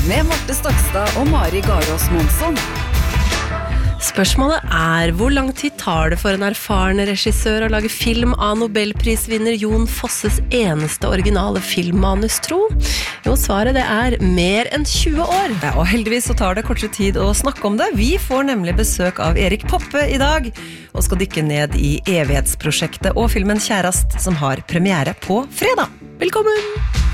med Marte Stokstad og Mari Garås Monsson. Spørsmålet hvor lang tid tar det for en erfaren regissør å lage film av Nobelprisvinner Jon Fosses eneste originale filmmanus, tro? Jo, svaret det mer enn 20 år. Ja, og heldigvis så tar det kortere tid å snakke om det. Vi får nemlig besøk av Erik Poppe i dag, og skal dykke ned i evighetsprosjektet og filmen Kjærast, som har premiere på fredag. Velkommen!